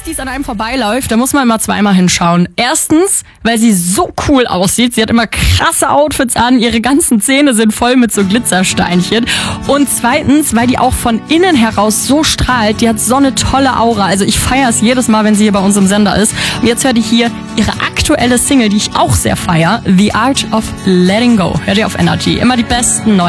Besties an einem vorbeiläuft, da muss man immer zweimal hinschauen. Erstens, weil sie so cool aussieht. Sie hat immer krasse Outfits an, ihre ganzen Zähne sind voll mit so Glitzersteinchen. Und zweitens, weil die auch von innen heraus so strahlt. Die hat so eine tolle Aura. Also ich feiere es jedes Mal, wenn sie hier bei uns im Sender ist. Und jetzt hört ihr hier ihre aktuelle Single, die ich auch sehr feiere. The Art of Letting Go. Hört ihr auf Energy. Immer die besten neuen